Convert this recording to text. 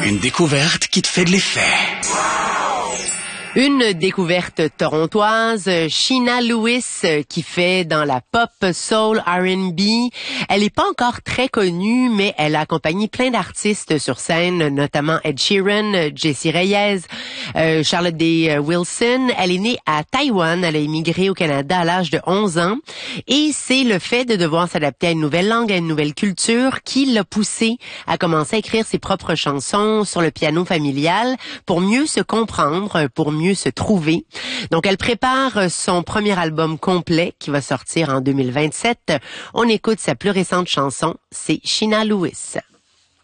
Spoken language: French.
Une découverte qui te fait de l'effet. Une découverte torontoise, Sheena Lewis, qui fait dans la pop, soul, R&B. Elle est pas encore très connue, mais elle a accompagné plein d'artistes sur scène, notamment Ed Sheeran, Jessie Reyez, Charlotte Day Wilson. Elle est née à Taïwan, elle a immigré au Canada à l'âge de 11 ans. Et c'est le fait de devoir s'adapter à une nouvelle langue, à une nouvelle culture, qui l'a poussée à commencer à écrire ses propres chansons sur le piano familial pour mieux se comprendre, pour mieux se trouver. Donc, elle prépare son premier album complet qui va sortir en 2027. On écoute sa plus récente chanson, c'est Sheena Lewis.